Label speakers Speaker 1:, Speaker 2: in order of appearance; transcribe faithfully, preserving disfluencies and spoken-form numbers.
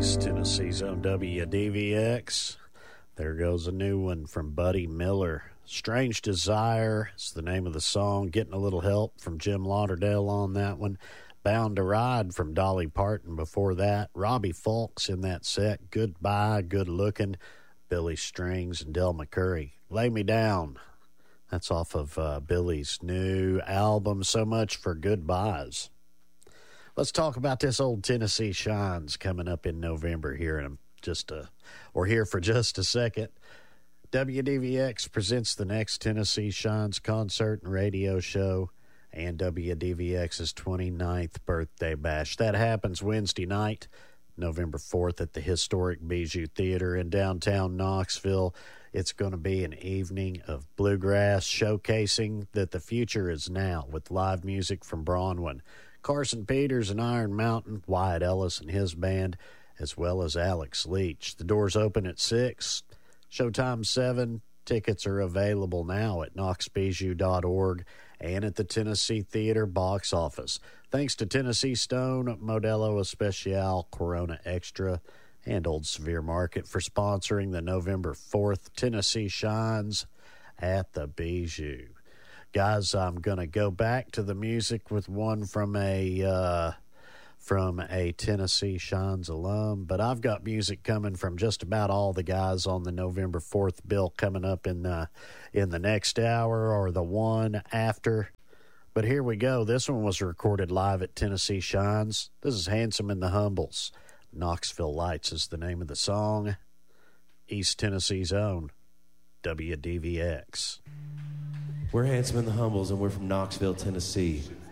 Speaker 1: East Tennessee's own W D V X. There goes a new one from Buddy Miller. Strange Desire is the name of the song. Getting a little help from Jim Lauderdale on that one. Bound to Ride from Dolly Parton before that. Robbie Fulks in that set. Goodbye, Good Looking. Billy Strings and Del McCurry. Lay Me Down. That's off of uh, Billy's new album, So Much for Goodbyes. Let's talk about this old Tennessee Shines coming up in November here in just a, or here for just a second. W D V X presents the next Tennessee Shines concert and radio show and W D V X's twenty-ninth birthday bash. That happens Wednesday night, November fourth at the historic Bijou Theater in downtown Knoxville. It's going to be an evening of bluegrass showcasing that the future is now with live music from Bronwyn, Carson Peters and Iron Mountain, Wyatt Ellis and his band, as well as Alex Leach. The doors open at six, showtime seven. Tickets are available now at knox bijou dot org and at the Tennessee Theater box office. Thanks to Tennessee Stone, Modelo Especial, Corona Extra, and Old Severe Market for sponsoring the November fourth Tennessee Shines at the Bijou. Guys, I'm going to go back to the music with one from a uh, from a Tennessee Shines alum, but I've got music coming from just about all the guys on the November fourth bill coming up in the, in the next hour or the one after. But here we go. This one was recorded live at Tennessee Shines. This is Handsome and the Humbles. Knoxville Lights is the name of the song. East Tennessee's own W D V X.
Speaker 2: We're Handsome and the Humbles, and we're from Knoxville, Tennessee.